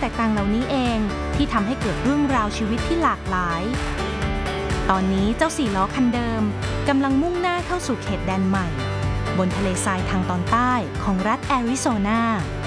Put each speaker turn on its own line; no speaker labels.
แตกต่างเหล่านี้เองที่ทำให้เกิดเรื่องราวชีวิตที่หลากหลายตอนนี้เจ้า4ล้อคันเดิมกำลังมุ่งหน้าเข้าสู่เขตแดนใหม่บนทะเลทรายทางตอนใต้ของรัฐแอริโซนา